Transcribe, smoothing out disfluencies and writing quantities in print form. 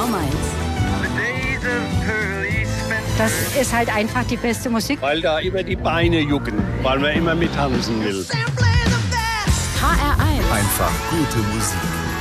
genau meins. Das ist halt einfach die beste Musik. Weil da immer die Beine jucken, weil man immer mittanzen will. HR1. Einfach gute Musik.